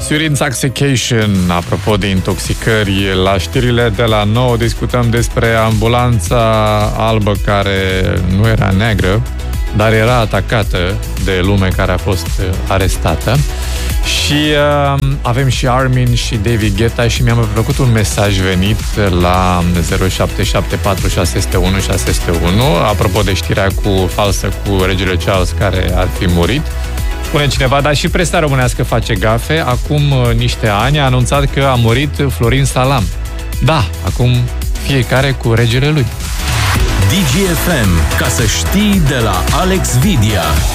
You're Intoxication, apropo de intoxicări, la știrile de la 9 discutăm despre ambulanța albă care nu era neagră, dar era atacată de lume care a fost arestată. Și avem și Armin și David Guetta și mi-a plăcut un mesaj venit la 0774601601 apropo de știrea falsă cu regele Charles care ar fi murit. Spune cineva, dar și presa românească face gafe. Acum niște ani a anunțat că a murit Florin Salam. Da, acum fiecare cu regele lui. DGFM, ca să știi, de la Alex Vidia.